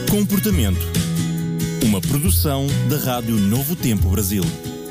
Comportamento. Uma produção da Rádio Novo Tempo Brasil.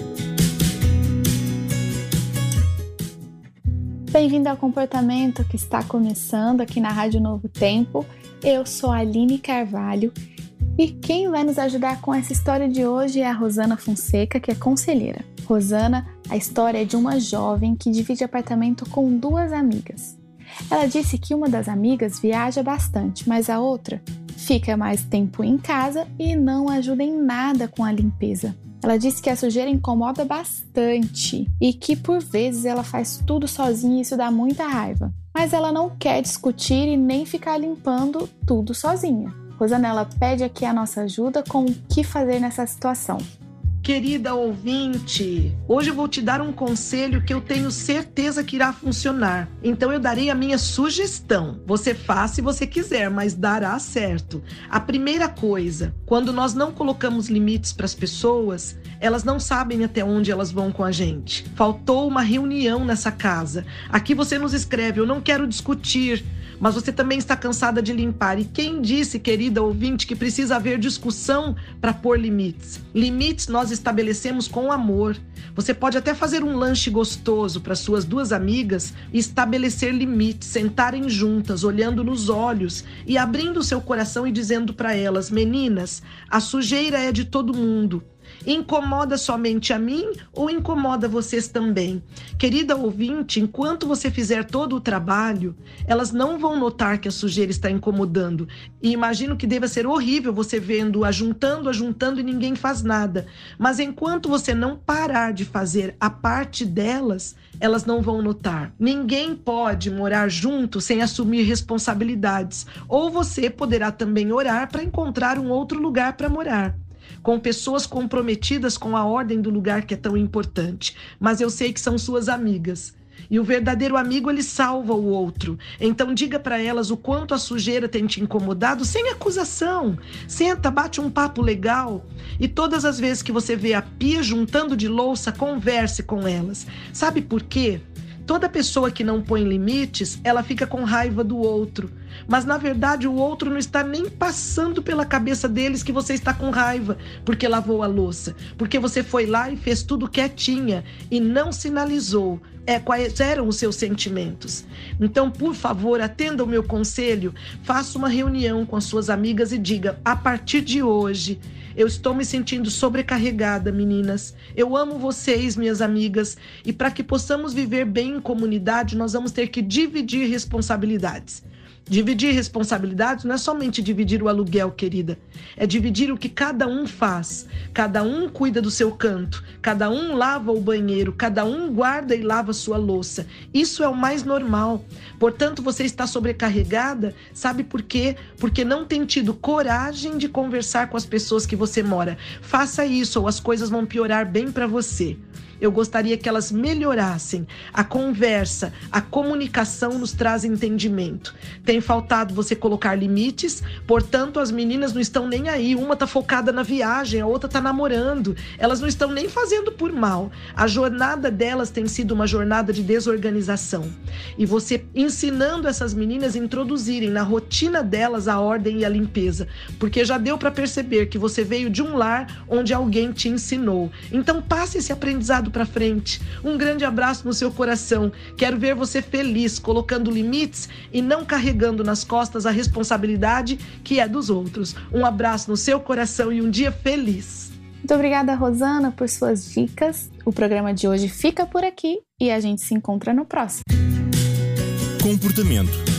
Bem-vindo ao Comportamento, que está começando aqui na Rádio Novo Tempo. Eu sou a Aline Carvalho e quem vai nos ajudar com essa história de hoje é a Rosana Fonseca, que é conselheira. Rosana, a história é de uma jovem que divide apartamento com duas amigas. Ela disse que uma das amigas viaja bastante, mas a outra fica mais tempo em casa e não ajuda em nada com a limpeza. Ela disse que a sujeira incomoda bastante e que por vezes ela faz tudo sozinha e isso dá muita raiva. Mas ela não quer discutir e nem ficar limpando tudo sozinha. Rosana, ela pede aqui a nossa ajuda com o que fazer nessa situação. Querida ouvinte, hoje eu vou te dar um conselho que eu tenho certeza que irá funcionar. Então eu darei a minha sugestão. Você faz se você quiser, mas dará certo. A primeira coisa, quando nós não colocamos limites para as pessoas, elas não sabem até onde elas vão com a gente. Faltou uma reunião nessa casa. Aqui você nos escreve, eu não quero discutir, mas você também está cansada de limpar. E quem disse, querida ouvinte, que precisa haver discussão para pôr limites? Limites nós estabelecemos com amor. Você pode até fazer um lanche gostoso para suas duas amigas e estabelecer limites, sentarem juntas, olhando nos olhos e abrindo o seu coração e dizendo para elas: meninas, a sujeira é de todo mundo. Incomoda somente a mim ou incomoda vocês também? Querida ouvinte, enquanto você fizer todo o trabalho, elas não vão notar que a sujeira está incomodando. E imagino que deva ser horrível você vendo ajuntando e ninguém faz nada. Mas enquanto você não parar de fazer a parte delas, elas não vão notar. Ninguém pode morar junto sem assumir responsabilidades. Ou você poderá também orar para encontrar um outro lugar para morar, com pessoas comprometidas com a ordem do lugar que é tão importante. Mas eu sei que são suas amigas. E o verdadeiro amigo, ele salva o outro. Então diga para elas o quanto a sujeira tem te incomodado, sem acusação. Senta, bate um papo legal. E todas as vezes que você vê a pia juntando de louça, converse com elas. Sabe por quê? Toda pessoa que não põe limites, ela fica com raiva do outro. Mas, na verdade, o outro não está nem passando pela cabeça deles que você está com raiva porque lavou a louça. Porque você foi lá e fez tudo quietinha e não sinalizou quais eram os seus sentimentos. Então, por favor, atenda o meu conselho, faça uma reunião com as suas amigas e diga: a partir de hoje, eu estou me sentindo sobrecarregada, meninas. Eu amo vocês, minhas amigas. E para que possamos viver bem em comunidade, nós vamos ter que dividir responsabilidades. Dividir responsabilidades não é somente dividir o aluguel, querida. É dividir o que cada um faz. Cada um cuida do seu canto. Cada um lava o banheiro. Cada um guarda e lava a sua louça. Isso é o mais normal. Portanto, você está sobrecarregada, sabe por quê? Porque não tem tido coragem de conversar com as pessoas que você mora. Faça isso ou as coisas vão piorar bem para você. Eu gostaria que elas melhorassem. A conversa, a comunicação nos traz entendimento. Tem faltado você colocar limites, portanto as meninas não estão nem aí. Uma está focada na viagem, a outra está namorando. Elas não estão nem fazendo por mal. A jornada delas tem sido uma jornada de desorganização. E você ensinando essas meninas a introduzirem na rotina delas a ordem e a limpeza. Porque já deu para perceber que você veio de um lar onde alguém te ensinou. Então passe esse aprendizado para frente. Um grande abraço no seu coração. Quero ver você feliz, colocando limites e não carregando nas costas a responsabilidade que é dos outros. Um abraço no seu coração e um dia feliz. Muito obrigada, Rosana, por suas dicas. O programa de hoje fica por aqui e a gente se encontra no próximo. Comportamento.